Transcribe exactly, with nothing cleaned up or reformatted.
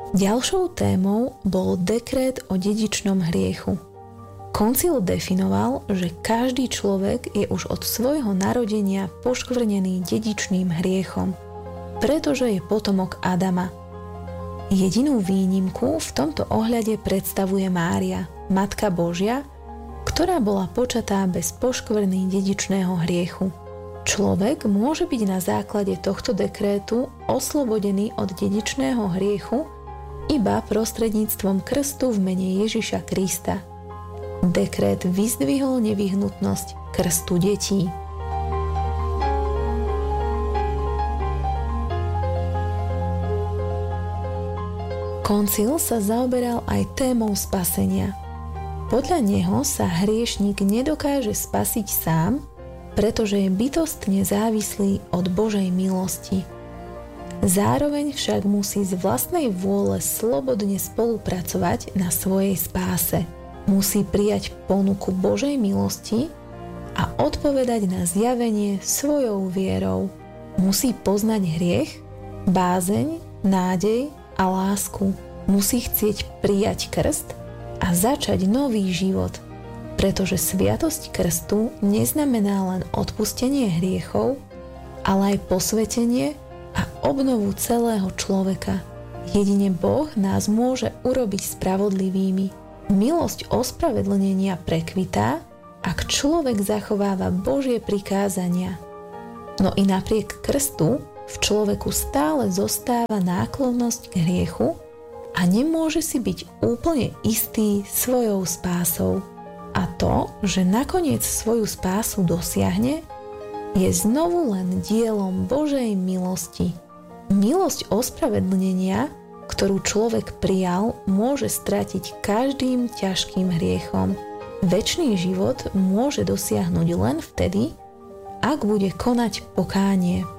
Ďalšou témou bol dekrét o dedičnom hriechu. Koncil definoval, že každý človek je už od svojho narodenia poškvrnený dedičným hriechom, pretože je potomok Adama. Jedinú výnimku v tomto ohľade predstavuje Mária, Matka Božia, ktorá bola počatá bez poškvrny dedičného hriechu. Človek môže byť na základe tohto dekrétu oslobodený od dedičného hriechu iba prostredníctvom krstu v mene Ježiša Krista. Dekrét vyzdvihol nevyhnutnosť krstu detí. Koncil sa zaoberal aj témou spasenia. Podľa neho sa hriešnik nedokáže spasiť sám, pretože je bytostne závislý od Božej milosti. Zároveň však musí z vlastnej vôle slobodne spolupracovať na svojej spáse. Musí prijať ponuku Božej milosti a odpovedať na zjavenie svojou vierou. Musí poznať hriech, bázeň, nádej a lásku. Musí chcieť prijať krst a začať nový život, pretože sviatosť krstu neznamená len odpustenie hriechov, ale aj posvetenie a obnovu celého človeka. Jedine Boh nás môže urobiť spravodlivými. Milosť ospravedlnenia prekvitá, ak človek zachováva Božie prikázania. No i napriek krstu v človeku stále zostáva náklonnosť k hriechu a nemôže si byť úplne istý svojou spásou. A to, že nakoniec svoju spásu dosiahne, je znovu len dielom Božej milosti. Milosť ospravedlnenia, ktorú človek prijal, môže stratiť každým ťažkým hriechom. Večný život môže dosiahnuť len vtedy, ak bude konať pokánie.